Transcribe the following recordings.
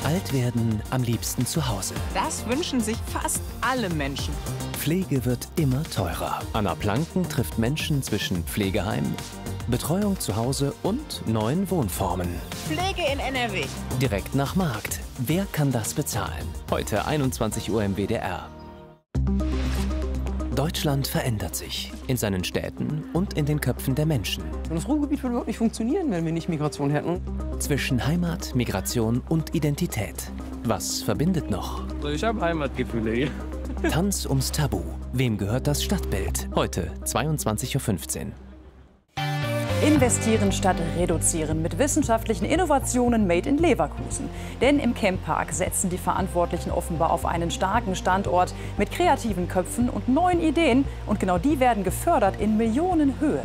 Alt werden am liebsten zu Hause. Das wünschen sich fast alle Menschen. Pflege wird immer teurer. Anna Planken trifft Menschen zwischen Pflegeheim, Betreuung zu Hause und neuen Wohnformen. Pflege in NRW. Direkt nach Markt. Wer kann das bezahlen? Heute 21 Uhr im WDR. Deutschland verändert sich in seinen Städten und in den Köpfen der Menschen. Das Ruhrgebiet würde überhaupt nicht funktionieren, wenn wir nicht Migration hätten. Zwischen Heimat, Migration und Identität. Was verbindet noch? Ich habe Heimatgefühle hier. Tanz ums Tabu. Wem gehört das Stadtbild? Heute 22:15 Uhr. Investieren statt reduzieren mit wissenschaftlichen Innovationen made in Leverkusen. Denn im Camppark setzen die Verantwortlichen offenbar auf einen starken Standort mit kreativen Köpfen und neuen Ideen. Und genau die werden gefördert in Millionenhöhe.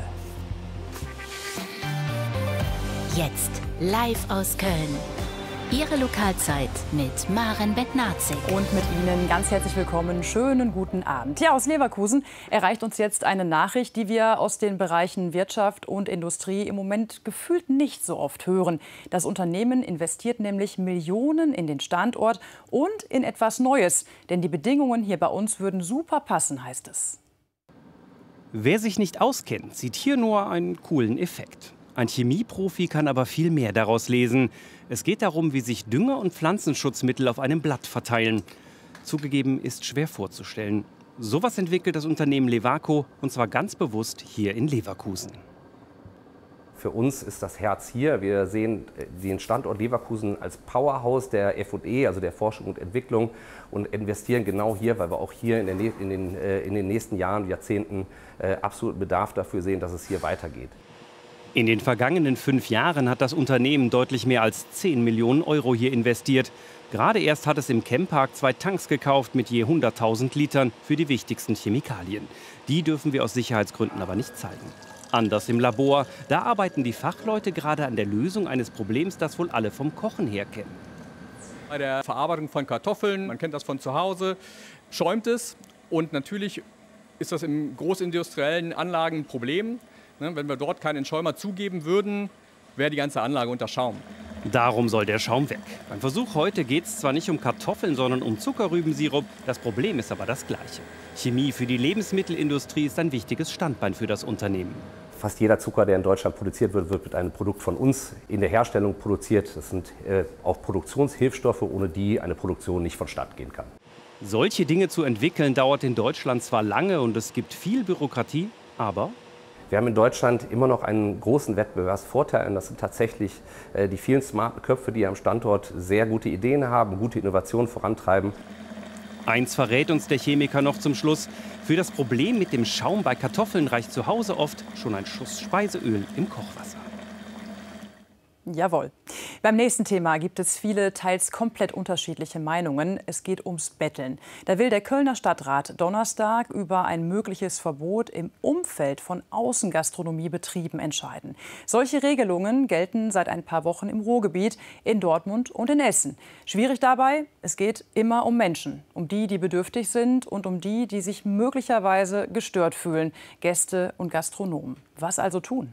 Jetzt live aus Köln. Ihre Lokalzeit mit Maren Bednarczyk. Und mit Ihnen ganz herzlich willkommen. Schönen guten Abend. Ja, aus Leverkusen erreicht uns jetzt eine Nachricht, die wir aus den Bereichen Wirtschaft und Industrie im Moment gefühlt nicht so oft hören. Das Unternehmen investiert nämlich Millionen in den Standort und in etwas Neues. Denn die Bedingungen hier bei uns würden super passen, heißt es. Wer sich nicht auskennt, sieht hier nur einen coolen Effekt. Ein Chemieprofi kann aber viel mehr daraus lesen. Es geht darum, wie sich Dünger- und Pflanzenschutzmittel auf einem Blatt verteilen. Zugegeben, ist schwer vorzustellen. Sowas entwickelt das Unternehmen Levaco, und zwar ganz bewusst hier in Leverkusen. Für uns ist das Herz hier. Wir sehen den Standort Leverkusen als Powerhouse der F&E, also der Forschung und Entwicklung, und investieren genau hier, weil wir auch hier in den nächsten Jahren, Jahrzehnten absoluten Bedarf dafür sehen, dass es hier weitergeht. In den vergangenen 5 Jahren hat das Unternehmen deutlich mehr als 10 Millionen Euro hier investiert. Gerade erst hat es im Camppark 2 Tanks gekauft mit je 100.000 Litern für die wichtigsten Chemikalien. Die dürfen wir aus Sicherheitsgründen aber nicht zeigen. Anders im Labor. Da arbeiten die Fachleute gerade an der Lösung eines Problems, das wohl alle vom Kochen her kennen. Bei der Verarbeitung von Kartoffeln, man kennt das von zu Hause, schäumt es. Und natürlich ist das in großindustriellen Anlagen ein Problem. Wenn wir dort keinen Schäumer zugeben würden, wäre die ganze Anlage unter Schaum. Darum soll der Schaum weg. Beim Versuch heute geht es zwar nicht um Kartoffeln, sondern um Zuckerrübensirup. Das Problem ist aber das gleiche. Chemie für die Lebensmittelindustrie ist ein wichtiges Standbein für das Unternehmen. Fast jeder Zucker, der in Deutschland produziert wird, wird mit einem Produkt von uns in der Herstellung produziert. Das sind auch Produktionshilfsstoffe, ohne die eine Produktion nicht vonstatten gehen kann. Solche Dinge zu entwickeln, dauert in Deutschland zwar lange und es gibt viel Bürokratie, aber wir haben in Deutschland immer noch einen großen Wettbewerbsvorteil, und das sind tatsächlich die vielen smarten Köpfe, die am Standort sehr gute Ideen haben, gute Innovationen vorantreiben. Eins verrät uns der Chemiker noch zum Schluss: Für das Problem mit dem Schaum bei Kartoffeln reicht zu Hause oft schon ein Schuss Speiseöl im Kochwasser. Jawohl. Beim nächsten Thema gibt es viele, teils komplett unterschiedliche Meinungen. Es geht ums Betteln. Da will der Kölner Stadtrat Donnerstag über ein mögliches Verbot im Umfeld von Außengastronomiebetrieben entscheiden. Solche Regelungen gelten seit ein paar Wochen im Ruhrgebiet, in Dortmund und in Essen. Schwierig dabei, es geht immer um Menschen. Um die, die bedürftig sind, und um die, die sich möglicherweise gestört fühlen. Gäste und Gastronomen. Was also tun?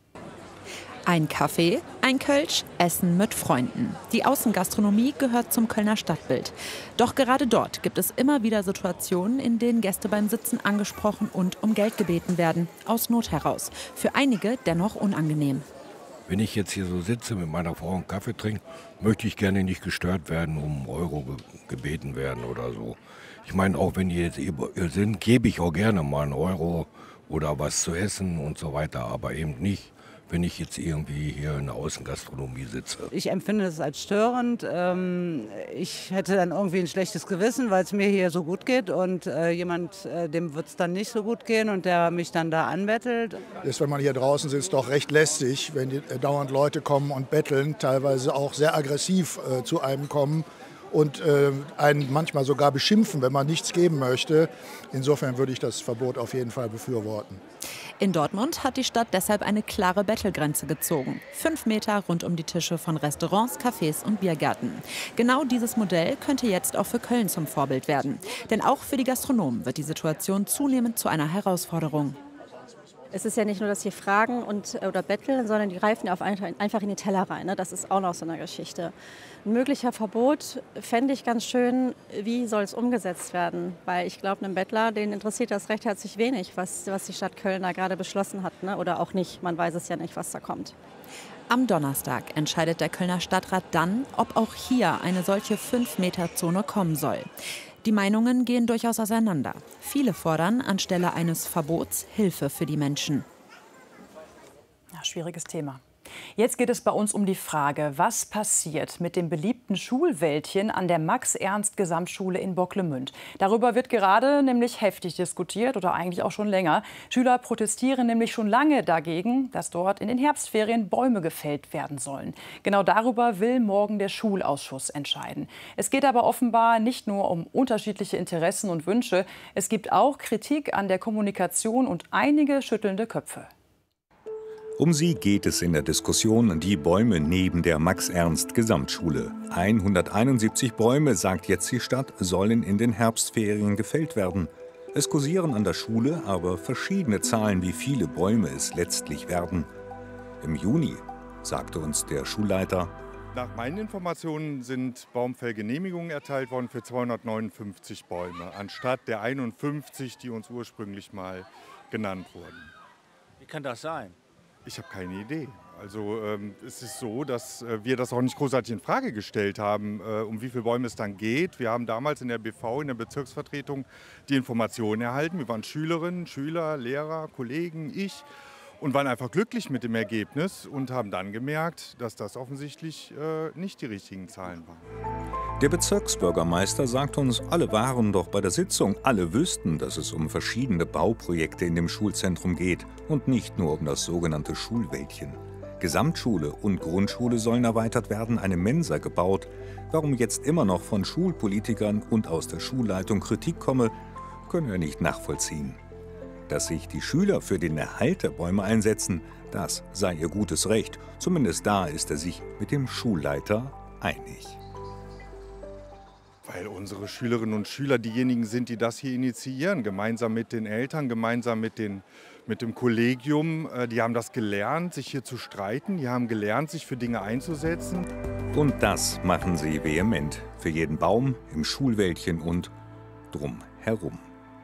Ein Kaffee, ein Kölsch, Essen mit Freunden. Die Außengastronomie gehört zum Kölner Stadtbild. Doch gerade dort gibt es immer wieder Situationen, in denen Gäste beim Sitzen angesprochen und um Geld gebeten werden. Aus Not heraus. Für einige dennoch unangenehm. Wenn ich jetzt hier so sitze mit meiner Frau einen Kaffee trinke, möchte ich gerne nicht gestört werden, um Euro gebeten werden oder so. Ich meine, auch wenn die jetzt hier sind, gebe ich auch gerne mal einen Euro oder was zu essen und so weiter, aber eben nicht, wenn ich jetzt irgendwie hier in der Außengastronomie sitze. Ich empfinde es als störend. Ich hätte dann irgendwie ein schlechtes Gewissen, weil es mir hier so gut geht, und jemand, dem wird es dann nicht so gut gehen und der mich dann da anbettelt. Ist, wenn man hier draußen sitzt, doch recht lästig, wenn dauernd Leute kommen und betteln, teilweise auch sehr aggressiv zu einem kommen und einen manchmal sogar beschimpfen, wenn man nichts geben möchte. Insofern würde ich das Verbot auf jeden Fall befürworten. In Dortmund hat die Stadt deshalb eine klare Bettelgrenze gezogen. 5 Meter rund um die Tische von Restaurants, Cafés und Biergärten. Genau dieses Modell könnte jetzt auch für Köln zum Vorbild werden. Denn auch für die Gastronomen wird die Situation zunehmend zu einer Herausforderung. Es ist ja nicht nur, dass sie fragen oder betteln, sondern die greifen ja einfach in die Teller rein. Ne? Das ist auch noch so eine Geschichte. Ein möglicher Verbot fände ich ganz schön, wie soll es umgesetzt werden? Weil ich glaube, einem Bettler, den interessiert das recht herzlich wenig, was die Stadt Köln da gerade beschlossen hat. Ne? Oder auch nicht, man weiß es ja nicht, was da kommt. Am Donnerstag entscheidet der Kölner Stadtrat dann, ob auch hier eine solche 5-Meter-Zone kommen soll. Die Meinungen gehen durchaus auseinander. Viele fordern anstelle eines Verbots Hilfe für die Menschen. Ja, schwieriges Thema. Jetzt geht es bei uns um die Frage, was passiert mit dem beliebten Schulwäldchen an der Max-Ernst-Gesamtschule in Bocklemünd. Darüber wird gerade nämlich heftig diskutiert oder eigentlich auch schon länger. Schüler protestieren nämlich schon lange dagegen, dass dort in den Herbstferien Bäume gefällt werden sollen. Genau darüber will morgen der Schulausschuss entscheiden. Es geht aber offenbar nicht nur um unterschiedliche Interessen und Wünsche. Es gibt auch Kritik an der Kommunikation und einige schüttelnde Köpfe. Um sie geht es in der Diskussion, die Bäume neben der Max-Ernst-Gesamtschule. 171 Bäume, sagt jetzt die Stadt, sollen in den Herbstferien gefällt werden. Es kursieren an der Schule aber verschiedene Zahlen, wie viele Bäume es letztlich werden. Im Juni, sagte uns der Schulleiter, nach meinen Informationen sind Baumfällgenehmigungen erteilt worden für 259 Bäume, anstatt der 51, die uns ursprünglich mal genannt wurden. Wie kann das sein? Ich habe keine Idee. Also es ist so, dass wir das auch nicht großartig in Frage gestellt haben, um wie viele Bäume es dann geht. Wir haben damals in der BV, in der Bezirksvertretung, die Informationen erhalten. Wir waren Schülerinnen, Schüler, Lehrer, Kollegen, ich und waren einfach glücklich mit dem Ergebnis und haben dann gemerkt, dass das offensichtlich nicht die richtigen Zahlen waren. Der Bezirksbürgermeister sagt uns, alle waren doch bei der Sitzung, alle wüssten, dass es um verschiedene Bauprojekte in dem Schulzentrum geht und nicht nur um das sogenannte Schulwäldchen. Gesamtschule und Grundschule sollen erweitert werden, eine Mensa gebaut. Warum jetzt immer noch von Schulpolitikern und aus der Schulleitung Kritik komme, können wir nicht nachvollziehen. Dass sich die Schüler für den Erhalt der Bäume einsetzen, das sei ihr gutes Recht. Zumindest da ist er sich mit dem Schulleiter einig. Weil unsere Schülerinnen und Schüler diejenigen sind, die das hier initiieren, gemeinsam mit den Eltern, gemeinsam mit dem Kollegium. Die haben das gelernt, sich hier zu streiten, die haben gelernt, sich für Dinge einzusetzen. Und das machen sie vehement, für jeden Baum, im Schulwäldchen und drumherum.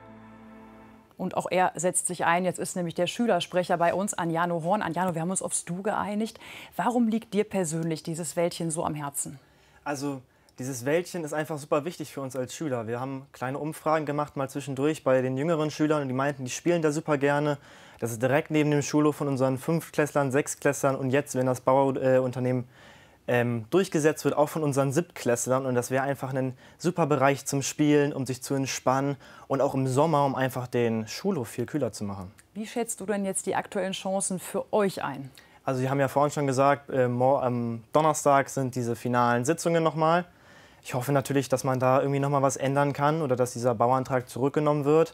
Und auch er setzt sich ein. Jetzt ist nämlich der Schülersprecher bei uns, Anjano Horn. Anjano, wir haben uns aufs Du geeinigt. Warum liegt dir persönlich dieses Wäldchen so am Herzen? Also dieses Wäldchen ist einfach super wichtig für uns als Schüler. Wir haben kleine Umfragen gemacht, mal zwischendurch bei den jüngeren Schülern. Und die meinten, die spielen da super gerne. Das ist direkt neben dem Schulhof von unseren 5-Klässlern, 6-Klässlern. Und jetzt, wenn das Bauunternehmen durchgesetzt wird, auch von unseren 7-Klässlern. Und das wäre einfach ein super Bereich zum Spielen, um sich zu entspannen. Und auch im Sommer, um einfach den Schulhof viel kühler zu machen. Wie schätzt du denn jetzt die aktuellen Chancen für euch ein? Also Sie haben ja vorhin schon gesagt, am Donnerstag sind diese finalen Sitzungen nochmal. Ich hoffe natürlich, dass man da irgendwie noch mal was ändern kann oder dass dieser Bauantrag zurückgenommen wird.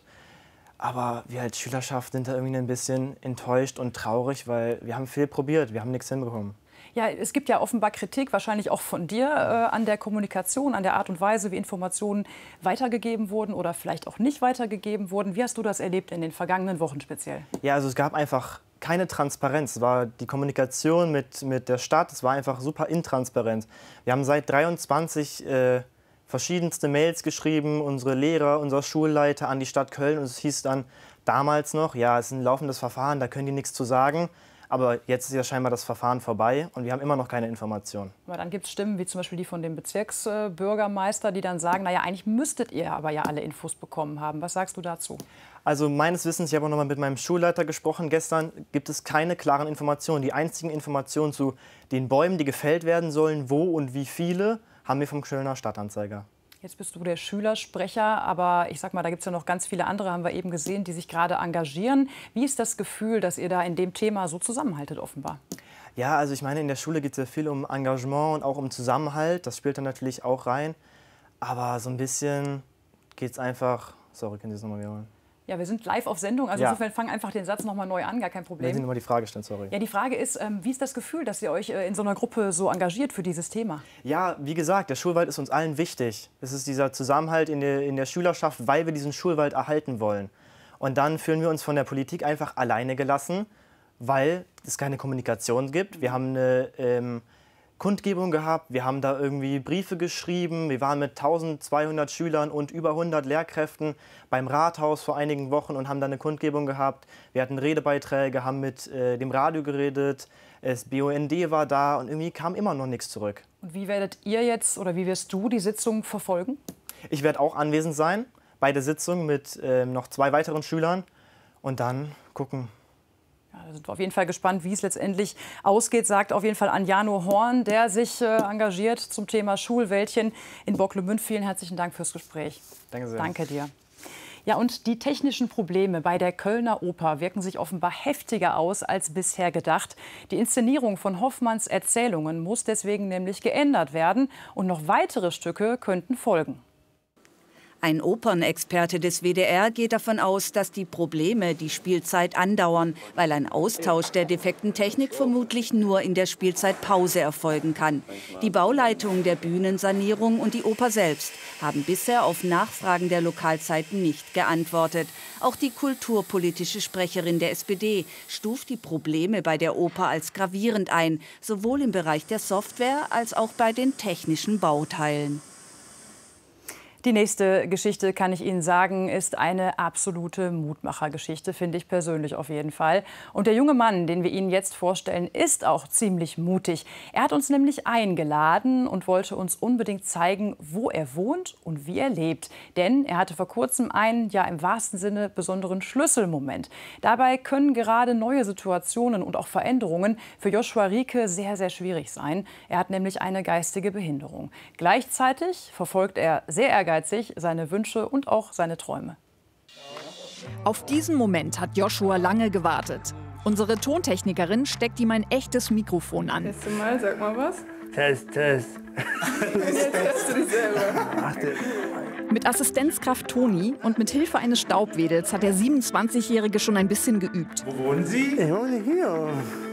Aber wir als Schülerschaft sind da irgendwie ein bisschen enttäuscht und traurig, weil wir haben viel probiert, wir haben nichts hinbekommen. Ja, es gibt ja offenbar Kritik, wahrscheinlich auch von dir, an der Kommunikation, an der Art und Weise, wie Informationen weitergegeben wurden oder vielleicht auch nicht weitergegeben wurden. Wie hast du das erlebt in den vergangenen Wochen speziell? Ja, also es gab einfach keine Transparenz. Es war die Kommunikation mit der Stadt, es war einfach super intransparent. Wir haben seit 23 verschiedenste Mails geschrieben, unsere Lehrer, unser Schulleiter an die Stadt Köln. Und es hieß dann damals noch, ja, es ist ein laufendes Verfahren, da können die nichts zu sagen. Aber jetzt ist ja scheinbar das Verfahren vorbei und wir haben immer noch keine Informationen. Aber dann gibt es Stimmen, wie zum Beispiel die von dem Bezirksbürgermeister, die dann sagen, naja, eigentlich müsstet ihr aber ja alle Infos bekommen haben. Was sagst du dazu? Also meines Wissens, ich habe auch noch mal mit meinem Schulleiter gesprochen gestern, gibt es keine klaren Informationen. Die einzigen Informationen zu den Bäumen, die gefällt werden sollen, wo und wie viele, haben wir vom Kölner Stadtanzeiger. Jetzt bist du der Schülersprecher, aber ich sag mal, da gibt es ja noch ganz viele andere, haben wir eben gesehen, die sich gerade engagieren. Wie ist das Gefühl, dass ihr da in dem Thema so zusammenhaltet offenbar? Ja, also ich meine, in der Schule geht es ja viel um Engagement und auch um Zusammenhalt. Das spielt dann natürlich auch rein. Aber so ein bisschen geht es einfach... Sorry, können Sie es nochmal wiederholen? Ja, wir sind live auf Sendung, also insofern fang einfach den Satz noch mal neu an, gar kein Problem. Wenn Sie nochmal die Frage stellen, sorry. Ja, die Frage ist, wie ist das Gefühl, dass ihr euch in so einer Gruppe so engagiert für dieses Thema? Ja, wie gesagt, der Schulwald ist uns allen wichtig. Es ist dieser Zusammenhalt in der Schülerschaft, weil wir diesen Schulwald erhalten wollen. Und dann fühlen wir uns von der Politik einfach alleine gelassen, weil es keine Kommunikation gibt. Wir haben eine Kundgebung gehabt, wir haben da irgendwie Briefe geschrieben, wir waren mit 1200 Schülern und über 100 Lehrkräften beim Rathaus vor einigen Wochen und haben da eine Kundgebung gehabt. Wir hatten Redebeiträge, haben mit dem Radio geredet, das BUND war da und irgendwie kam immer noch nichts zurück. Und wie werdet ihr jetzt oder wie wirst du die Sitzung verfolgen? Ich werde auch anwesend sein bei der Sitzung mit noch 2 weiteren Schülern und dann gucken. Da sind wir auf jeden Fall gespannt, wie es letztendlich ausgeht, sagt auf jeden Fall Anjano Horn, der sich engagiert zum Thema Schulwäldchen in Bocklemünd. Vielen herzlichen Dank fürs Gespräch. Danke sehr. Danke dir. Ja, und die technischen Probleme bei der Kölner Oper wirken sich offenbar heftiger aus als bisher gedacht. Die Inszenierung von Hoffmanns Erzählungen muss deswegen nämlich geändert werden und noch weitere Stücke könnten folgen. Ein Opernexperte des WDR geht davon aus, dass die Probleme die Spielzeit andauern, weil ein Austausch der defekten Technik vermutlich nur in der Spielzeitpause erfolgen kann. Die Bauleitung der Bühnensanierung und die Oper selbst haben bisher auf Nachfragen der Lokalzeiten nicht geantwortet. Auch die kulturpolitische Sprecherin der SPD stuft die Probleme bei der Oper als gravierend ein, sowohl im Bereich der Software als auch bei den technischen Bauteilen. Die nächste Geschichte, kann ich Ihnen sagen, ist eine absolute Mutmachergeschichte, finde ich persönlich auf jeden Fall. Und der junge Mann, den wir Ihnen jetzt vorstellen, ist auch ziemlich mutig. Er hat uns nämlich eingeladen und wollte uns unbedingt zeigen, wo er wohnt und wie er lebt. Denn er hatte vor kurzem einen, ja im wahrsten Sinne, besonderen Schlüsselmoment. Dabei können gerade neue Situationen und auch Veränderungen für Joshua Rieke sehr, sehr schwierig sein. Er hat nämlich eine geistige Behinderung. Gleichzeitig verfolgt er sehr ehrgeizig seine Wünsche und auch seine Träume. Auf diesen Moment hat Joshua lange gewartet. Unsere Tontechnikerin steckt ihm ein echtes Mikrofon an. Teste mal, sag mal was. Test. Jetzt test du dich selber. Mit Assistenzkraft Toni und mit Hilfe eines Staubwedels hat der 27-Jährige schon ein bisschen geübt. Wo wohnen Sie? Ich wohne hier.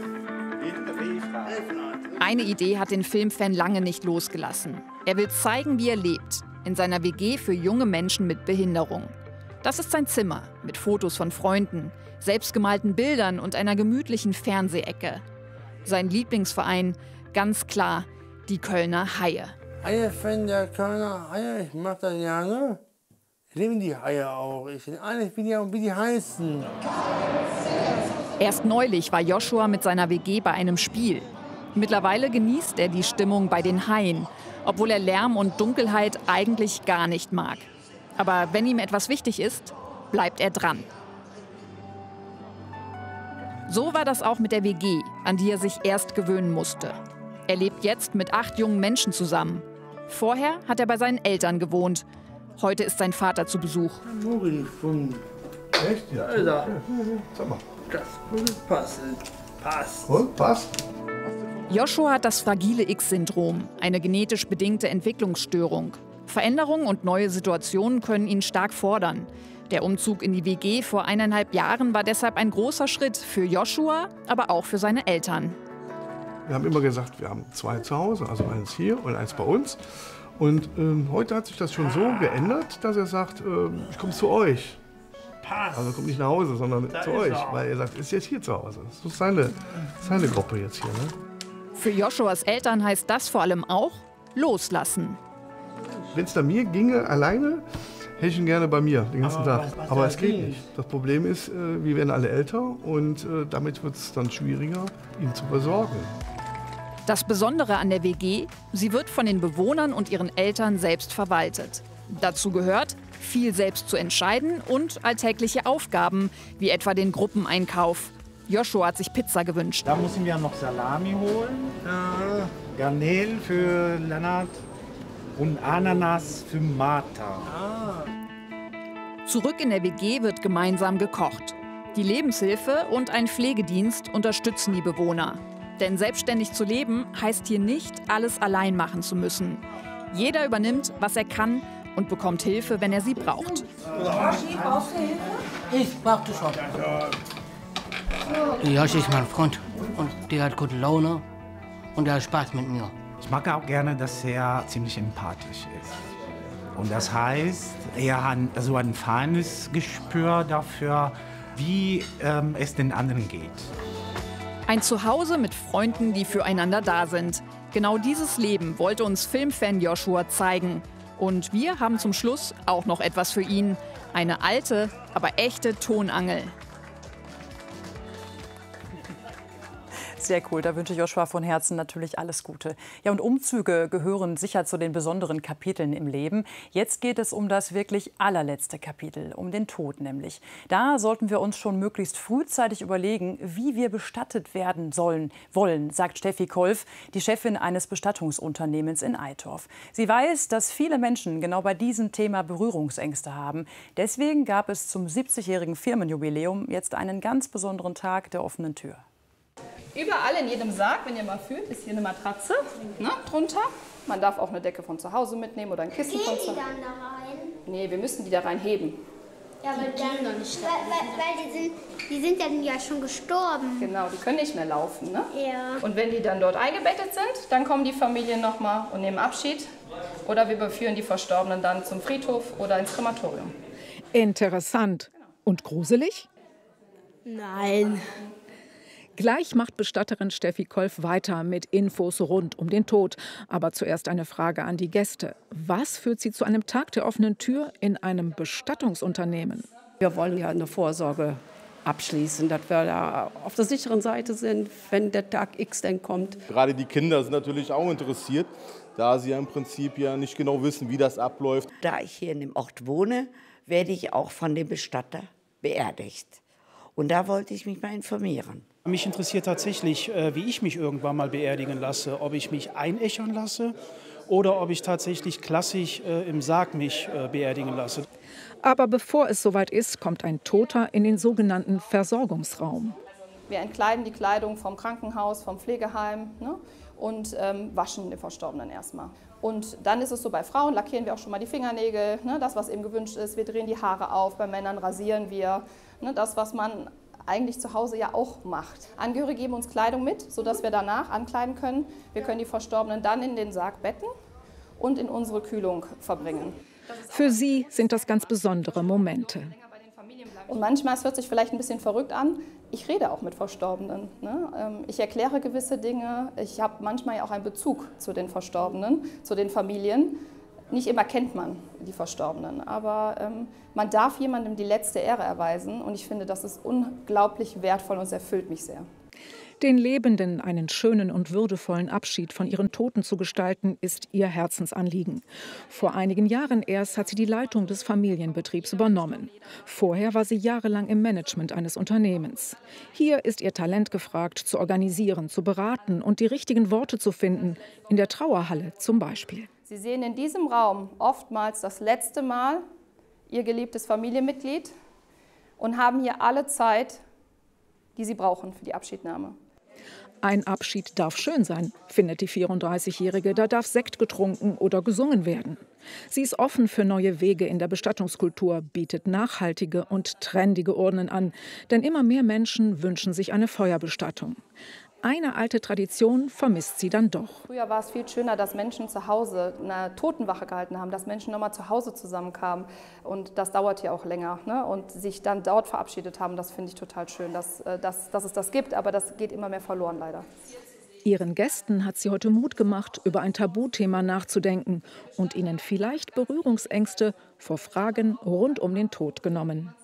Eine Idee hat den Filmfan lange nicht losgelassen. Er will zeigen, wie er lebt. In seiner WG für junge Menschen mit Behinderung. Das ist sein Zimmer mit Fotos von Freunden, selbstgemalten Bildern und einer gemütlichen Fernsehecke. Sein Lieblingsverein, ganz klar, die Kölner Haie. Haie-Fan der Kölner Haie, ich mag das gerne. Ich liebe die Haie auch. Ich will alles wie die heißen. Erst neulich war Joshua mit seiner WG bei einem Spiel. Mittlerweile genießt er die Stimmung bei den Haien, obwohl er Lärm und Dunkelheit eigentlich gar nicht mag. Aber wenn ihm etwas wichtig ist, bleibt er dran. So war das auch mit der WG, an die er sich erst gewöhnen musste. Er lebt jetzt mit 8 jungen Menschen zusammen. Vorher hat er bei seinen Eltern gewohnt. Heute ist sein Vater zu Besuch. Echt? Ja. Alter. Sag mal. Das würde passen. Passt. Und? Passt? Joshua hat das fragile X-Syndrom, eine genetisch bedingte Entwicklungsstörung. Veränderungen und neue Situationen können ihn stark fordern. Der Umzug in die WG vor 1,5 Jahren war deshalb ein großer Schritt für Joshua, aber auch für seine Eltern. Wir haben immer gesagt, wir haben 2 zu Hause, also eins hier und eins bei uns. Und heute hat sich das schon so geändert, dass er sagt, ich komme zu euch. Also kommt nicht nach Hause, sondern zu euch, weil er sagt, ist jetzt hier zu Hause. Das ist seine Gruppe jetzt hier. Ne? Für Joshuas Eltern heißt das vor allem auch loslassen. Wenn es nach mir ginge, alleine, hätte ich ihn gerne bei mir den ganzen Tag. Aber es geht nicht. Das Problem ist, wir werden alle älter und damit wird es dann schwieriger, ihn zu versorgen. Das Besondere an der WG, sie wird von den Bewohnern und ihren Eltern selbst verwaltet. Dazu gehört, viel selbst zu entscheiden und alltägliche Aufgaben, wie etwa den Gruppeneinkauf. Joshua hat sich Pizza gewünscht. Da müssen wir noch Salami holen, Garnelen für Lennart und Ananas für Martha. Zurück in der WG wird gemeinsam gekocht. Die Lebenshilfe und ein Pflegedienst unterstützen die Bewohner. Denn selbstständig zu leben heißt hier nicht, alles allein machen zu müssen. Jeder übernimmt, was er kann und bekommt Hilfe, wenn er sie braucht. Brauchst du Hilfe? Ich brauche das schon. Josh ist mein Freund und der hat gute Laune und der hat Spaß mit mir. Ich mag auch gerne, dass er ziemlich empathisch ist. Und das heißt, er hat so ein feines Gespür dafür, wie es den anderen geht. Ein Zuhause mit Freunden, die füreinander da sind. Genau dieses Leben wollte uns Filmfan Joshua zeigen. Und wir haben zum Schluss auch noch etwas für ihn. Eine alte, aber echte Tonangel. Sehr cool, da wünsche ich Joshua von Herzen natürlich alles Gute. Ja, und Umzüge gehören sicher zu den besonderen Kapiteln im Leben. Jetzt geht es um das wirklich allerletzte Kapitel, um den Tod nämlich. Da sollten wir uns schon möglichst frühzeitig überlegen, wie wir bestattet werden wollen, sagt Steffi Kolf, die Chefin eines Bestattungsunternehmens in Eitorf. Sie weiß, dass viele Menschen genau bei diesem Thema Berührungsängste haben. Deswegen gab es zum 70-jährigen Firmenjubiläum jetzt einen ganz besonderen Tag der offenen Tür. Überall in jedem Sarg, wenn ihr mal fühlt, ist hier eine Matratze, ne, drunter. Man darf auch eine Decke von zu Hause mitnehmen oder ein Kissen von zu Hause. Gehen die dann da rein? Nee, wir müssen die da rein heben. Ja, aber dann noch nicht. Weil die sind dann ja schon gestorben. Genau, die können nicht mehr laufen, ne? Ja. Und wenn die dann dort eingebettet sind, dann kommen die Familien nochmal und nehmen Abschied. Oder wir überführen die Verstorbenen dann zum Friedhof oder ins Krematorium. Interessant. Und gruselig? Nein. Gleich macht Bestatterin Steffi Kolf weiter mit Infos rund um den Tod. Aber zuerst eine Frage an die Gäste. Was führt Sie zu einem Tag der offenen Tür in einem Bestattungsunternehmen? Wir wollen ja eine Vorsorge abschließen, dass wir da auf der sicheren Seite sind, wenn der Tag X dann kommt. Gerade die Kinder sind natürlich auch interessiert, da sie ja im Prinzip ja nicht genau wissen, wie das abläuft. Da ich hier in dem Ort wohne, werde ich auch von dem Bestatter beerdigt. Und da wollte ich mich mal informieren. Mich interessiert tatsächlich, wie ich mich irgendwann mal beerdigen lasse. Ob ich mich einäschern lasse oder ob ich tatsächlich klassisch im Sarg mich beerdigen lasse. Aber bevor es soweit ist, kommt ein Toter in den sogenannten Versorgungsraum. Wir entkleiden die Kleidung vom Krankenhaus, vom Pflegeheim, ne, und waschen den Verstorbenen erstmal. Und dann ist es so, bei Frauen lackieren wir auch schon mal die Fingernägel, ne, das, was eben gewünscht ist. Wir drehen die Haare auf, bei Männern rasieren wir, ne, das, was man eigentlich zu Hause ja auch macht. Angehörige geben uns Kleidung mit, sodass wir danach ankleiden können. Wir können die Verstorbenen dann in den Sarg betten und in unsere Kühlung verbringen. Für sie sind das ganz besondere Momente. Und manchmal, es hört sich vielleicht ein bisschen verrückt an, ich rede auch mit Verstorbenen. Ne? Ich erkläre gewisse Dinge. Ich habe manchmal ja auch einen Bezug zu den Verstorbenen, zu den Familien. Nicht immer kennt man die Verstorbenen, aber man darf jemandem die letzte Ehre erweisen. Und ich finde, das ist unglaublich wertvoll und es erfüllt mich sehr. Den Lebenden einen schönen und würdevollen Abschied von ihren Toten zu gestalten, ist ihr Herzensanliegen. Vor einigen Jahren erst hat sie die Leitung des Familienbetriebs übernommen. Vorher war sie jahrelang im Management eines Unternehmens. Hier ist ihr Talent gefragt, zu organisieren, zu beraten und die richtigen Worte zu finden, in der Trauerhalle zum Beispiel. Sie sehen in diesem Raum oftmals das letzte Mal Ihr geliebtes Familienmitglied und haben hier alle Zeit, die Sie brauchen für die Abschiednahme. Ein Abschied darf schön sein, findet die 34-Jährige. Da darf Sekt getrunken oder gesungen werden. Sie ist offen für neue Wege in der Bestattungskultur, bietet nachhaltige und trendige Urnen an. Denn immer mehr Menschen wünschen sich eine Feuerbestattung. Eine alte Tradition vermisst sie dann doch. Früher war es viel schöner, dass Menschen zu Hause eine Totenwache gehalten haben, dass Menschen nochmal zu Hause zusammenkamen. Und das dauert ja auch länger, ne? Und sich dann dort verabschiedet haben, das finde ich total schön, dass es das gibt. Aber das geht immer mehr verloren, leider. Ihren Gästen hat sie heute Mut gemacht, über ein Tabuthema nachzudenken und ihnen vielleicht Berührungsängste vor Fragen rund um den Tod genommen.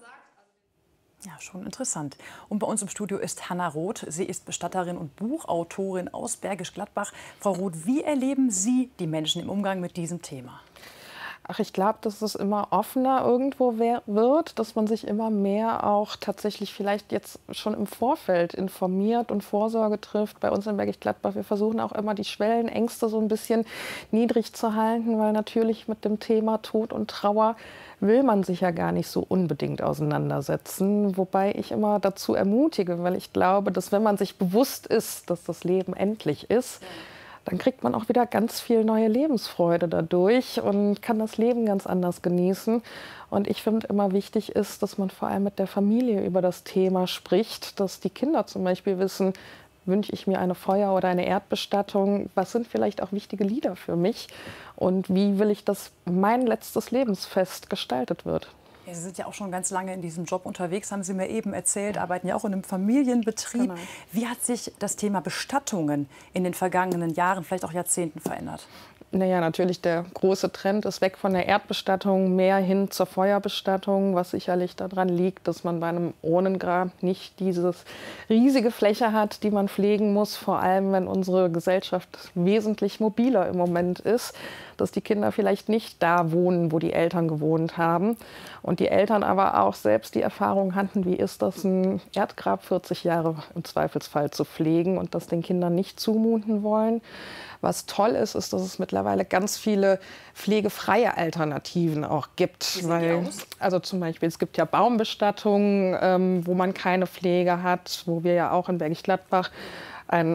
Ja, schon interessant. Und bei uns im Studio ist Hanna Roth. Sie ist Bestatterin und Buchautorin aus Bergisch Gladbach. Frau Roth, wie erleben Sie die Menschen im Umgang mit diesem Thema? Ach, ich glaube, dass es immer offener irgendwo wird, dass man sich immer mehr auch tatsächlich vielleicht jetzt schon im Vorfeld informiert und Vorsorge trifft. Bei uns in Bergisch Gladbach, wir versuchen auch immer die Schwellenängste so ein bisschen niedrig zu halten, weil natürlich mit dem Thema Tod und Trauer will man sich ja gar nicht so unbedingt auseinandersetzen. Wobei ich immer dazu ermutige, weil ich glaube, dass wenn man sich bewusst ist, dass das Leben endlich ist, dann kriegt man auch wieder ganz viel neue Lebensfreude dadurch und kann das Leben ganz anders genießen. Und ich finde immer wichtig ist, dass man vor allem mit der Familie über das Thema spricht, dass die Kinder zum Beispiel wissen, wünsche ich mir eine Feuer- oder eine Erdbestattung? Was sind vielleicht auch wichtige Lieder für mich? Und wie will ich, dass mein letztes Lebensfest gestaltet wird? Sie sind ja auch schon ganz lange in diesem Job unterwegs, haben Sie mir eben erzählt, arbeiten ja auch in einem Familienbetrieb. Genau. Wie hat sich das Thema Bestattungen in den vergangenen Jahren, vielleicht auch Jahrzehnten verändert? Naja, natürlich der große Trend ist weg von der Erdbestattung, mehr hin zur Feuerbestattung, was sicherlich daran liegt, dass man bei einem Urnengrab nicht diese riesige Fläche hat, die man pflegen muss, vor allem wenn unsere Gesellschaft wesentlich mobiler im Moment ist, dass die Kinder vielleicht nicht da wohnen, wo die Eltern gewohnt haben und die Eltern aber auch selbst die Erfahrung hatten, wie ist das, ein Erdgrab 40 Jahre im Zweifelsfall zu pflegen und das den Kindern nicht zumuten wollen. Was toll ist, ist, dass es mittlerweile ganz viele pflegefreie Alternativen auch gibt. Weil, also zum Beispiel, es gibt ja Baumbestattungen, wo man keine Pflege hat, wo wir ja auch in Bergisch Gladbach einen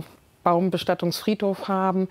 Baumbestattungsfriedhof haben.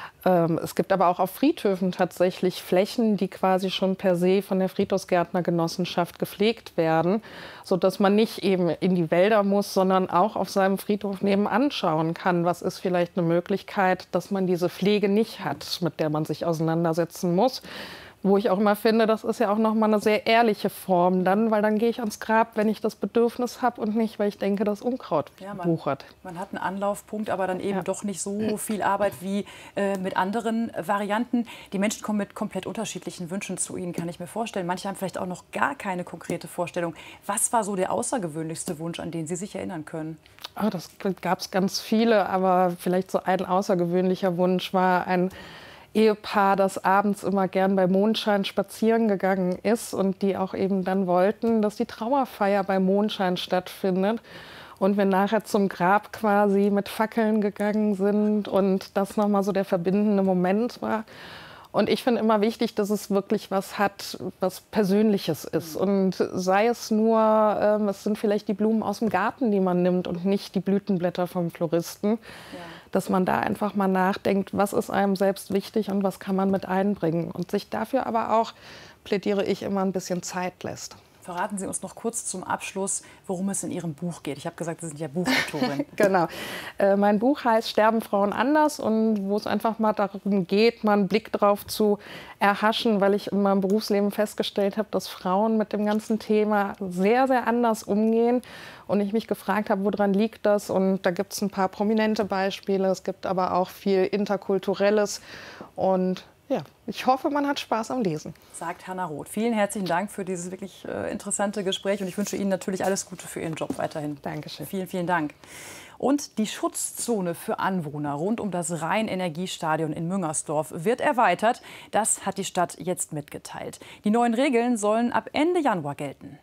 Es gibt aber auch auf Friedhöfen tatsächlich Flächen, die quasi schon per se von der Friedhofsgärtnergenossenschaft gepflegt werden, sodass man nicht eben in die Wälder muss, sondern auch auf seinem Friedhof nebenan schauen kann, was ist vielleicht eine Möglichkeit, dass man diese Pflege nicht hat, mit der man sich auseinandersetzen muss. Wo ich auch immer finde, das ist ja auch noch mal eine sehr ehrliche Form dann, weil dann gehe ich ans Grab, wenn ich das Bedürfnis habe und nicht, weil ich denke, das Unkraut wuchert. Man hat einen Anlaufpunkt, aber dann eben doch nicht so viel Arbeit wie mit anderen Varianten. Die Menschen kommen mit komplett unterschiedlichen Wünschen zu Ihnen, kann ich mir vorstellen. Manche haben vielleicht auch noch gar keine konkrete Vorstellung. Was war so der außergewöhnlichste Wunsch, an den Sie sich erinnern können? Oh, das gab es ganz viele, aber vielleicht so ein außergewöhnlicher Wunsch war ein Ehepaar, das abends immer gern bei Mondschein spazieren gegangen ist und die auch eben dann wollten, dass die Trauerfeier bei Mondschein stattfindet und wir nachher zum Grab quasi mit Fackeln gegangen sind und das nochmal so der verbindende Moment war. Und ich finde immer wichtig, dass es wirklich was hat, was Persönliches ist. Und sei es nur, es sind vielleicht die Blumen aus dem Garten, die man nimmt und nicht die Blütenblätter vom Floristen. Ja. Dass man da einfach mal nachdenkt, was ist einem selbst wichtig und was kann man mit einbringen. Und sich dafür aber auch, plädiere ich, immer ein bisschen Zeit lässt. Verraten Sie uns noch kurz zum Abschluss, worum es in Ihrem Buch geht. Ich habe gesagt, Sie sind ja Buchautorin. Genau. Mein Buch heißt Sterben Frauen anders und wo es einfach mal darum geht, mal einen Blick drauf zu erhaschen, weil ich in meinem Berufsleben festgestellt habe, dass Frauen mit dem ganzen Thema sehr, sehr anders umgehen. Und ich mich gefragt habe, woran liegt das? Und da gibt es ein paar prominente Beispiele. Es gibt aber auch viel Interkulturelles. Und ja, ich hoffe, man hat Spaß am Lesen. Sagt Hannah Roth. Vielen herzlichen Dank für dieses wirklich interessante Gespräch. Und ich wünsche Ihnen natürlich alles Gute für Ihren Job weiterhin. Dankeschön. Vielen, vielen Dank. Und die Schutzzone für Anwohner rund um das Rhein-Energiestadion in Müngersdorf wird erweitert. Das hat die Stadt jetzt mitgeteilt. Die neuen Regeln sollen ab Ende Januar gelten.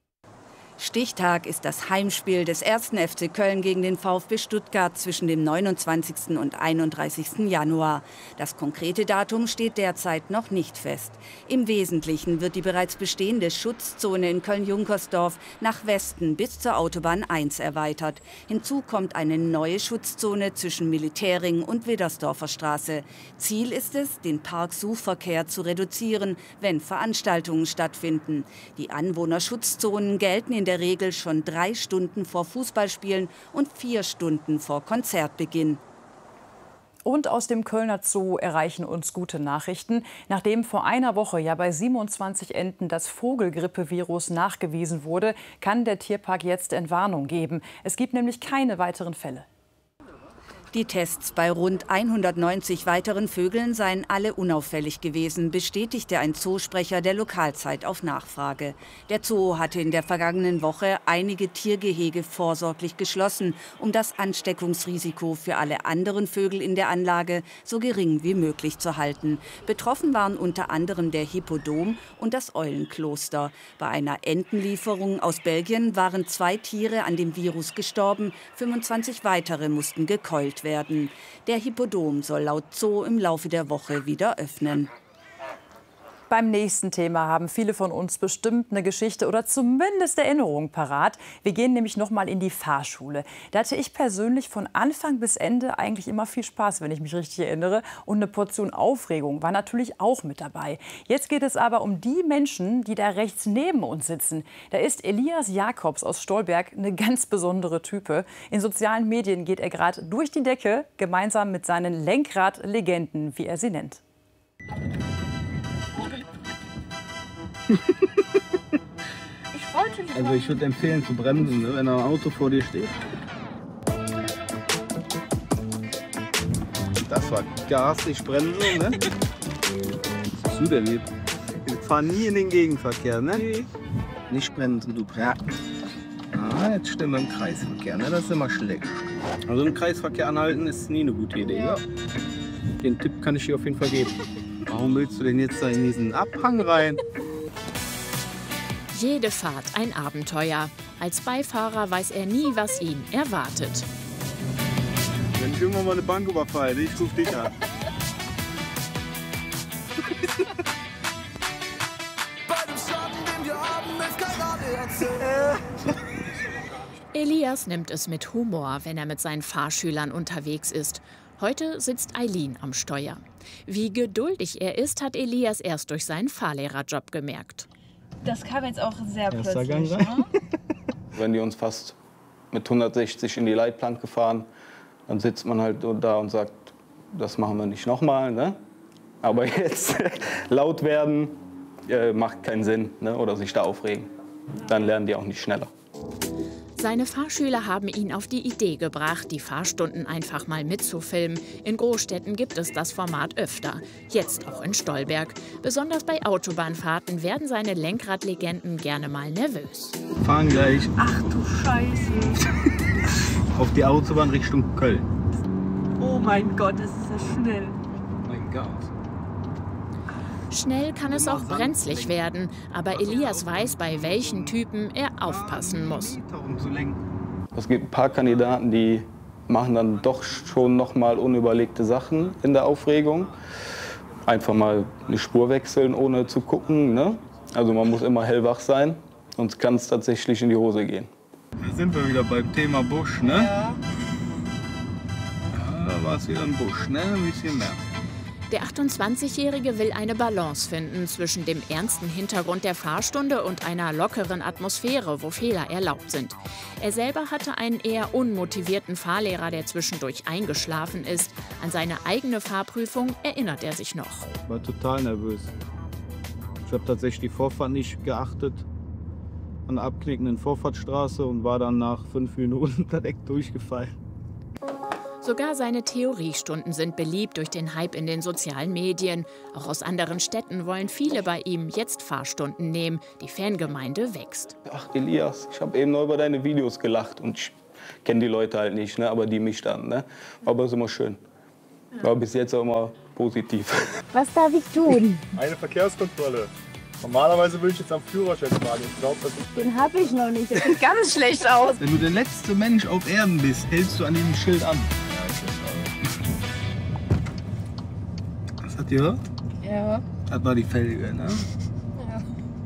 Stichtag ist das Heimspiel des 1. FC Köln gegen den VfB Stuttgart zwischen dem 29. und 31. Januar. Das konkrete Datum steht derzeit noch nicht fest. Im Wesentlichen wird die bereits bestehende Schutzzone in Köln-Junkersdorf nach Westen bis zur Autobahn 1 erweitert. Hinzu kommt eine neue Schutzzone zwischen Militärring und Widdersdorfer Straße. Ziel ist es, den Parksuchverkehr zu reduzieren, wenn Veranstaltungen stattfinden. Die Anwohnerschutzzonen gelten in der Regel schon 3 Stunden vor Fußballspielen und 4 Stunden vor Konzertbeginn. Und aus dem Kölner Zoo erreichen uns gute Nachrichten. Nachdem vor einer Woche ja bei 27 Enten das Vogelgrippevirus nachgewiesen wurde, kann der Tierpark jetzt Entwarnung geben. Es gibt nämlich keine weiteren Fälle. Die Tests bei rund 190 weiteren Vögeln seien alle unauffällig gewesen, bestätigte ein Zoosprecher der Lokalzeit auf Nachfrage. Der Zoo hatte in der vergangenen Woche einige Tiergehege vorsorglich geschlossen, um das Ansteckungsrisiko für alle anderen Vögel in der Anlage so gering wie möglich zu halten. Betroffen waren unter anderem der Hippodom und das Eulenkloster. Bei einer Entenlieferung aus Belgien waren 2 Tiere an dem Virus gestorben, 25 weitere mussten gekeult werden. Der Hippodom soll laut Zoo im Laufe der Woche wieder öffnen. Beim nächsten Thema haben viele von uns bestimmt eine Geschichte oder zumindest Erinnerungen parat. Wir gehen nämlich noch mal in die Fahrschule. Da hatte ich persönlich von Anfang bis Ende eigentlich immer viel Spaß, wenn ich mich richtig erinnere. Und eine Portion Aufregung war natürlich auch mit dabei. Jetzt geht es aber um die Menschen, die da rechts neben uns sitzen. Da ist Elias Jakobs aus Stolberg eine ganz besondere Type. In sozialen Medien geht er gerade durch die Decke, gemeinsam mit seinen Lenkradlegenden, wie er sie nennt. Also ich würde empfehlen zu bremsen, ne, wenn ein Auto vor dir steht. Das war Gas, nicht bremsen, ne? Was hast du denn hier? Wir fahren nie in den Gegenverkehr, ne? Nicht bremsen, du bremst. Ah, jetzt stehen wir im Kreisverkehr, ne? Das ist immer schlecht. Also im Kreisverkehr anhalten ist nie eine gute Idee, ja? Den Tipp kann ich dir auf jeden Fall geben. Warum willst du denn jetzt da in diesen Abhang rein? Jede Fahrt ein Abenteuer. Als Beifahrer weiß er nie, was ihn erwartet. Wenn ich irgendwann mal eine Bank überfalle, ich rufe dich an. Elias nimmt es mit Humor, wenn er mit seinen Fahrschülern unterwegs ist. Heute sitzt Eileen am Steuer. Wie geduldig er ist, hat Elias erst durch seinen Fahrlehrerjob gemerkt. Das kam jetzt auch sehr Erster plötzlich. Gang rein. Wenn die uns fast mit 160 in die Leitplanke fahren, dann sitzt man halt da und sagt, das machen wir nicht nochmal. Ne? Aber jetzt laut werden macht keinen Sinn, ne? Oder sich da aufregen. Dann lernen die auch nicht schneller. Seine Fahrschüler haben ihn auf die Idee gebracht, die Fahrstunden einfach mal mitzufilmen. In Großstädten gibt es das Format öfter, jetzt auch in Stolberg. Besonders bei Autobahnfahrten werden seine Lenkradlegenden gerne mal nervös. Wir fahren gleich Ach du Scheiße. auf die Autobahn Richtung Köln. Oh mein Gott, das ist ja schnell. Mein Gott. Schnell kann es auch brenzlig werden, aber Elias weiß, bei welchen Typen er aufpassen muss. Es gibt ein paar Kandidaten, die machen dann doch schon noch mal unüberlegte Sachen in der Aufregung. Einfach mal eine Spur wechseln, ohne zu gucken. Ne? Also man muss immer hellwach sein, sonst kann es tatsächlich in die Hose gehen. Da sind wir wieder beim Thema Busch, ne? Ja. Da war es wieder ein Busch, ne? Ein bisschen mehr. Der 28-Jährige will eine Balance finden zwischen dem ernsten Hintergrund der Fahrstunde und einer lockeren Atmosphäre, wo Fehler erlaubt sind. Er selber hatte einen eher unmotivierten Fahrlehrer, der zwischendurch eingeschlafen ist. An seine eigene Fahrprüfung erinnert er sich noch. Ich war total nervös. Ich habe tatsächlich die Vorfahrt nicht geachtet an der abknickenden Vorfahrtsstraße und war dann nach 5 Minuten direkt durchgefallen. Sogar seine Theoriestunden sind beliebt durch den Hype in den sozialen Medien. Auch aus anderen Städten wollen viele bei ihm jetzt Fahrstunden nehmen. Die Fangemeinde wächst. Ach Elias, ich habe eben noch über deine Videos gelacht und ich kenne die Leute halt nicht, ne? Aber die mich dann. Ne? Aber es ist immer schön. War bis jetzt auch immer positiv. Was darf ich tun? Eine Verkehrskontrolle. Normalerweise würde ich jetzt am Führerschein fahren. Ich glaube, das ist... Den habe ich noch nicht. Das sieht ganz schlecht aus. Wenn du der letzte Mensch auf Erden bist, hältst du an diesem Schild an. Was hat ihr gehört? Ja. Das war die Felge, ne? Ja.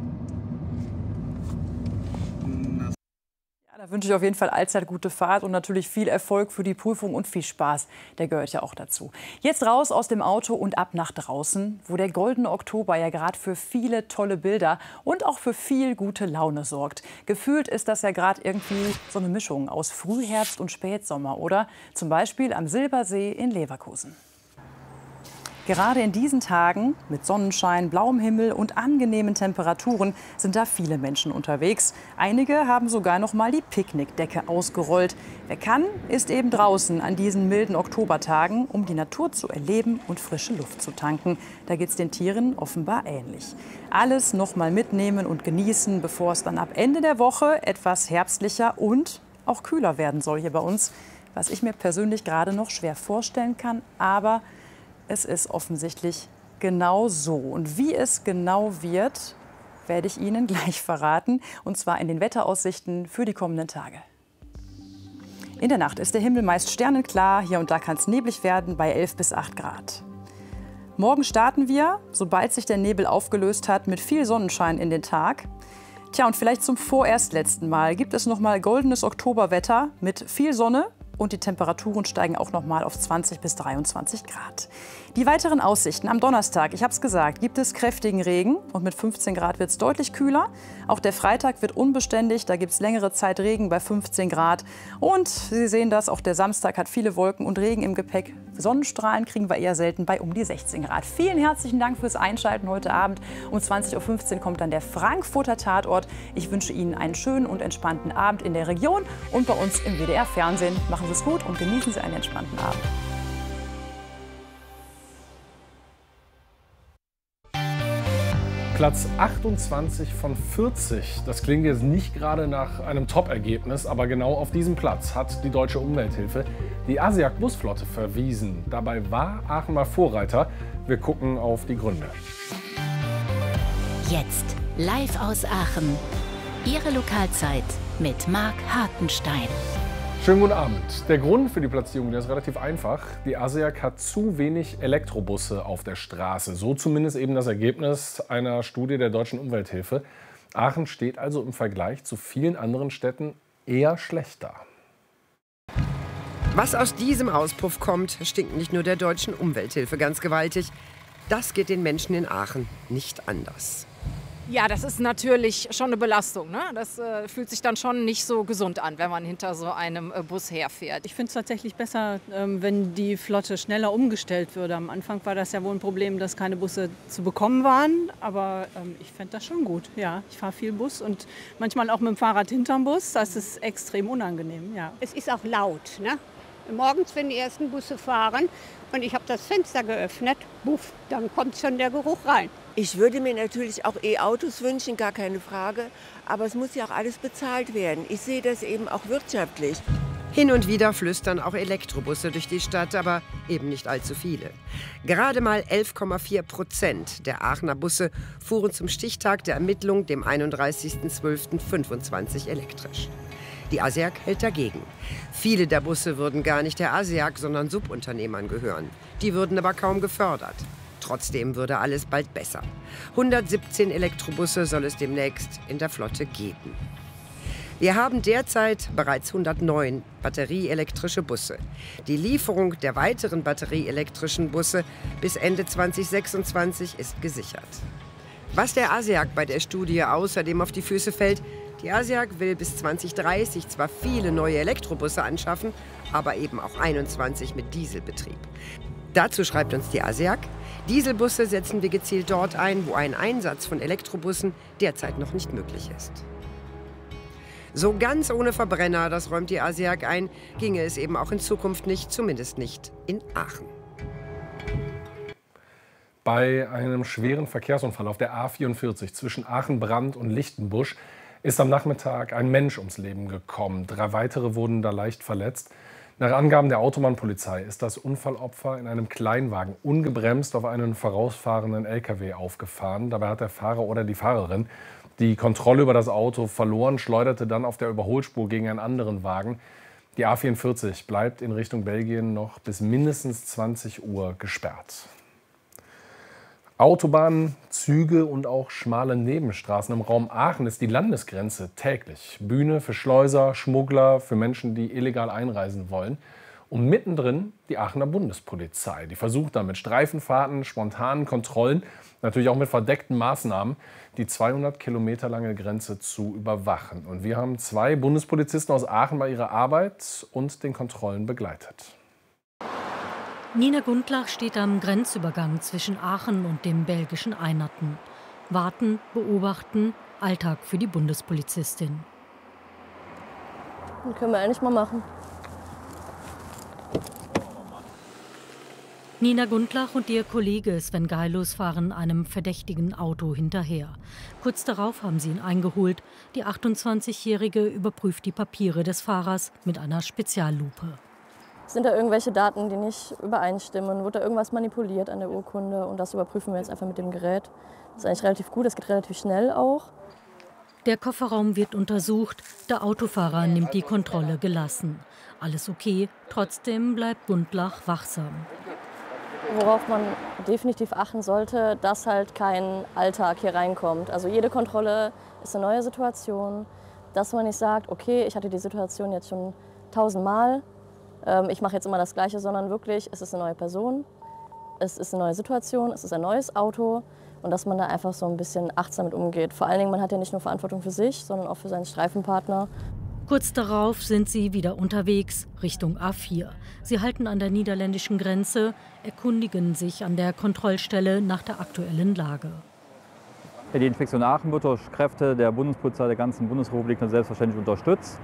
Da wünsche ich auf jeden Fall allzeit gute Fahrt und natürlich viel Erfolg für die Prüfung und viel Spaß. Der gehört ja auch dazu. Jetzt raus aus dem Auto und ab nach draußen, wo der goldene Oktober ja gerade für viele tolle Bilder und auch für viel gute Laune sorgt. Gefühlt ist das ja gerade irgendwie so eine Mischung aus Frühherbst und Spätsommer, oder? Zum Beispiel am Silbersee in Leverkusen. Gerade in diesen Tagen mit Sonnenschein, blauem Himmel und angenehmen Temperaturen sind da viele Menschen unterwegs. Einige haben sogar noch mal die Picknickdecke ausgerollt. Wer kann, ist eben draußen an diesen milden Oktobertagen, um die Natur zu erleben und frische Luft zu tanken. Da geht's den Tieren offenbar ähnlich. Alles noch mal mitnehmen und genießen, bevor es dann ab Ende der Woche etwas herbstlicher und auch kühler werden soll hier bei uns. Was ich mir persönlich gerade noch schwer vorstellen kann, aber es ist offensichtlich genau so. Und wie es genau wird, werde ich Ihnen gleich verraten. Und zwar in den Wetteraussichten für die kommenden Tage. In der Nacht ist der Himmel meist sternenklar. Hier und da kann es neblig werden bei 11 bis 8 Grad. Morgen starten wir, sobald sich der Nebel aufgelöst hat, mit viel Sonnenschein in den Tag. Tja, und vielleicht zum vorerst letzten Mal gibt es noch mal goldenes Oktoberwetter mit viel Sonne. Und die Temperaturen steigen auch noch mal auf 20 bis 23 Grad. Die weiteren Aussichten am Donnerstag, ich habe es gesagt, gibt es kräftigen Regen und mit 15 Grad wird es deutlich kühler. Auch der Freitag wird unbeständig, da gibt es längere Zeit Regen bei 15 Grad. Und Sie sehen das, auch der Samstag hat viele Wolken und Regen im Gepäck. Sonnenstrahlen kriegen wir eher selten bei um die 16 Grad. Vielen herzlichen Dank fürs Einschalten heute Abend. Um 20:15 Uhr kommt dann der Frankfurter Tatort. Ich wünsche Ihnen einen schönen und entspannten Abend in der Region und bei uns im WDR-Fernsehen. Machen Sie es gut und genießen Sie einen entspannten Abend. Platz 28 von 40. Das klingt jetzt nicht gerade nach einem Top-Ergebnis, aber genau auf diesem Platz hat die Deutsche Umwelthilfe die ASEAG-Busflotte verwiesen. Dabei war Aachen mal Vorreiter. Wir gucken auf die Gründe. Jetzt live aus Aachen. Ihre Lokalzeit mit Marc Hartenstein. Schönen guten Abend. Der Grund für die Platzierung, der ist relativ einfach. Die ASEAG hat zu wenig Elektrobusse auf der Straße. So zumindest eben das Ergebnis einer Studie der Deutschen Umwelthilfe. Aachen steht also im Vergleich zu vielen anderen Städten eher schlecht da. Was aus diesem Auspuff kommt, stinkt nicht nur der Deutschen Umwelthilfe ganz gewaltig. Das geht den Menschen in Aachen nicht anders. Ja, das ist natürlich schon eine Belastung, ne? Das fühlt sich dann schon nicht so gesund an, wenn man hinter so einem Bus herfährt. Ich finde es tatsächlich besser, wenn die Flotte schneller umgestellt würde. Am Anfang war das ja wohl ein Problem, dass keine Busse zu bekommen waren. Aber ich fände das schon gut. Ja, ich fahre viel Bus und manchmal auch mit dem Fahrrad hinterm Bus. Das ist extrem unangenehm. Ja. Es ist auch laut, ne? Morgens, wenn die ersten Busse fahren und ich habe das Fenster geöffnet, buff, dann kommt schon der Geruch rein. Ich würde mir natürlich auch E-Autos wünschen, gar keine Frage. Aber es muss ja auch alles bezahlt werden. Ich sehe das eben auch wirtschaftlich. Hin und wieder flüstern auch Elektrobusse durch die Stadt, aber eben nicht allzu viele. Gerade mal 11,4% der Aachener Busse fuhren zum Stichtag der Ermittlung, dem 31.12.25 elektrisch. Die ASEAG hält dagegen. Viele der Busse würden gar nicht der ASEAG, sondern Subunternehmern gehören. Die würden aber kaum gefördert. Trotzdem würde alles bald besser. 117 Elektrobusse soll es demnächst in der Flotte geben. Wir haben derzeit bereits 109 batterieelektrische Busse. Die Lieferung der weiteren batterieelektrischen Busse bis Ende 2026 ist gesichert. Was der ASEAG bei der Studie außerdem auf die Füße fällt: Die ASEAG will bis 2030 zwar viele neue Elektrobusse anschaffen, aber eben auch 21 mit Dieselbetrieb. Dazu schreibt uns die ASEAG: Dieselbusse setzen wir gezielt dort ein, wo ein Einsatz von Elektrobussen derzeit noch nicht möglich ist. So ganz ohne Verbrenner, das räumt die ASEAG ein, ginge es eben auch in Zukunft nicht, zumindest nicht in Aachen. Bei einem schweren Verkehrsunfall auf der A44 zwischen Aachen-Brand und Lichtenbusch ist am Nachmittag ein Mensch ums Leben gekommen. 3 weitere wurden da leicht verletzt. Nach Angaben der Autobahnpolizei ist das Unfallopfer in einem Kleinwagen ungebremst auf einen vorausfahrenden LKW aufgefahren. Dabei hat der Fahrer oder die Fahrerin die Kontrolle über das Auto verloren, schleuderte dann auf der Überholspur gegen einen anderen Wagen. Die A44 bleibt in Richtung Belgien noch bis mindestens 20 Uhr gesperrt. Autobahnen, Züge und auch schmale Nebenstraßen im Raum Aachen ist die Landesgrenze täglich Bühne für Schleuser, Schmuggler, für Menschen, die illegal einreisen wollen. Und mittendrin die Aachener Bundespolizei. Die versucht dann mit Streifenfahrten, spontanen Kontrollen, natürlich auch mit verdeckten Maßnahmen, die 200 Kilometer lange Grenze zu überwachen. Und wir haben 2 Bundespolizisten aus Aachen bei ihrer Arbeit und den Kontrollen begleitet. Nina Gundlach steht am Grenzübergang zwischen Aachen und dem belgischen Einerten. Warten, beobachten, Alltag für die Bundespolizistin. Den können wir eigentlich mal machen. Nina Gundlach und ihr Kollege Sven Geilus fahren einem verdächtigen Auto hinterher. Kurz darauf haben sie ihn eingeholt. Die 28-Jährige überprüft die Papiere des Fahrers mit einer Speziallupe. Sind da irgendwelche Daten, die nicht übereinstimmen? Wurde da irgendwas manipuliert an der Urkunde? Und das überprüfen wir jetzt einfach mit dem Gerät. Das ist eigentlich relativ gut, das geht relativ schnell auch. Der Kofferraum wird untersucht, der Autofahrer nimmt die Kontrolle gelassen. Alles okay, trotzdem bleibt Gundlach wachsam. worauf man definitiv achten sollte, dass halt kein Alltag hier reinkommt. Also jede Kontrolle ist eine neue Situation, dass man nicht sagt, okay, ich hatte die Situation jetzt schon 1000-mal, ich mache jetzt immer das Gleiche, sondern wirklich, es ist eine neue Person, es ist eine neue Situation, es ist ein neues Auto und dass man da einfach so ein bisschen achtsam mit umgeht. Vor allen Dingen, man hat ja nicht nur Verantwortung für sich, sondern auch für seinen Streifenpartner. Kurz darauf sind sie wieder unterwegs, Richtung A4. Sie halten an der niederländischen Grenze, erkundigen sich an der Kontrollstelle nach der aktuellen Lage. Die Inspektion Aachen wird durch Kräfte der Bundespolizei der ganzen Bundesrepublik selbstverständlich unterstützt.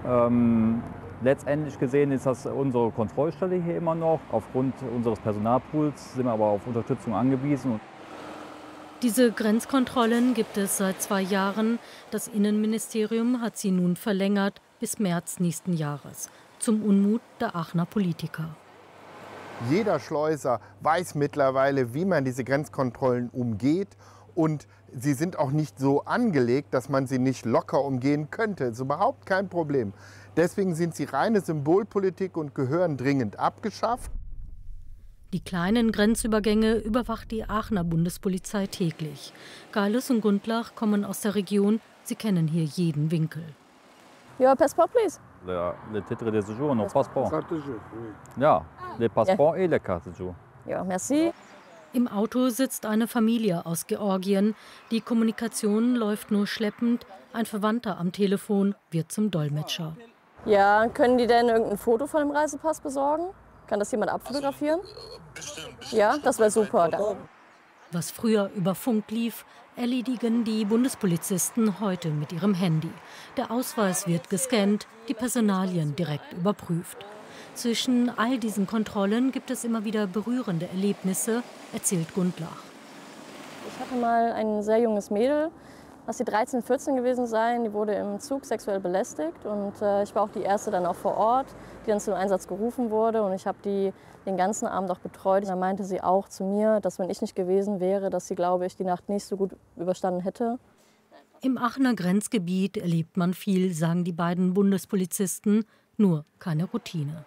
Letztendlich gesehen ist das unsere Kontrollstelle hier immer noch. Aufgrund unseres Personalpools sind wir aber auf Unterstützung angewiesen. Diese Grenzkontrollen gibt es seit 2 Jahren. Das Innenministerium hat sie nun verlängert bis März nächsten Jahres. Zum Unmut der Aachener Politiker. Jeder Schleuser weiß mittlerweile, wie man diese Grenzkontrollen umgeht. Und sie sind auch nicht so angelegt, dass man sie nicht locker umgehen könnte. Das ist überhaupt kein Problem. Deswegen sind sie reine Symbolpolitik und gehören dringend abgeschafft. Die kleinen Grenzübergänge überwacht die Aachener Bundespolizei täglich. Geilus und Gundlach kommen aus der Region. Sie kennen hier jeden Winkel. Your passport, please. Le titre de séjour, nos passeports. Ja, le passeport et le carte de séjour. Ja, merci. Im Auto sitzt eine Familie aus Georgien. Die Kommunikation läuft nur schleppend. Ein Verwandter am Telefon wird zum Dolmetscher. Ja, können die denn irgendein Foto von dem Reisepass besorgen? Kann das jemand abfotografieren? Ja, das wäre super. Was früher über Funk lief, erledigen die Bundespolizisten heute mit ihrem Handy. Der Ausweis wird gescannt, die Personalien direkt überprüft. Zwischen all diesen Kontrollen gibt es immer wieder berührende Erlebnisse, erzählt Gundlach. Ich hatte mal ein sehr junges Mädel, lass sie 13, 14 gewesen sein, die wurde im Zug sexuell belästigt und ich war auch die erste dann auch vor Ort, die dann zum Einsatz gerufen wurde und ich habe die den ganzen Abend auch betreut. Da meinte sie auch zu mir, dass wenn ich nicht gewesen wäre, dass sie, glaube ich, die Nacht nicht so gut überstanden hätte. Im Aachener Grenzgebiet erlebt man viel, sagen die beiden Bundespolizisten, nur keine Routine.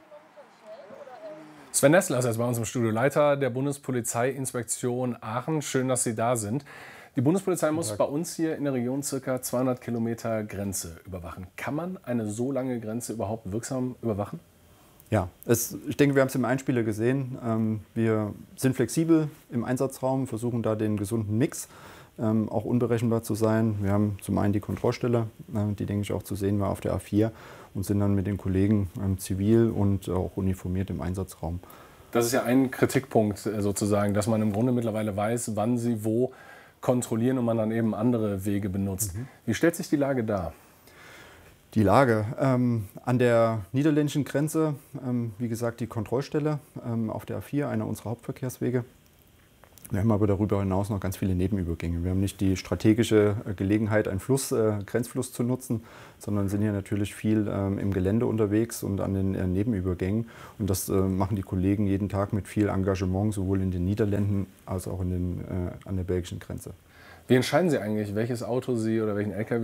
Sven Nessler ist jetzt bei uns im Studio, Leiter der Bundespolizeiinspektion Aachen. Schön, dass Sie da sind. Die Bundespolizei muss bei uns hier in der Region ca. 200 Kilometer Grenze überwachen. Kann man eine so lange Grenze überhaupt wirksam überwachen? Ja, ich denke, wir haben es im Einspieler gesehen. Wir sind flexibel im Einsatzraum, versuchen da den gesunden Mix, auch unberechenbar zu sein. Wir haben zum einen die Kontrollstelle, die, denke ich, auch zu sehen war auf der A4 und sind dann mit den Kollegen zivil und auch uniformiert im Einsatzraum. Das ist ja ein Kritikpunkt sozusagen, dass man im Grunde mittlerweile weiß, wann sie wo kontrollieren und man dann eben andere Wege benutzt. Wie stellt sich die Lage dar? Die Lage an der niederländischen Grenze, wie gesagt, die Kontrollstelle auf der A4, einer unserer Hauptverkehrswege. Wir haben aber darüber hinaus noch ganz viele Nebenübergänge. Wir haben nicht die strategische Gelegenheit, einen Grenzfluss zu nutzen, sondern sind hier natürlich viel im Gelände unterwegs und an den Nebenübergängen. Und das machen die Kollegen jeden Tag mit viel Engagement, sowohl in den Niederlanden als auch an der belgischen Grenze. Wie entscheiden Sie eigentlich, welches Auto Sie oder welchen LKW